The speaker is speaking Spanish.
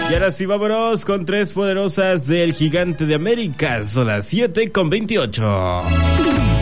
Y ahora sí, vámonos con tres poderosas del Gigante de América. Son las 7:28.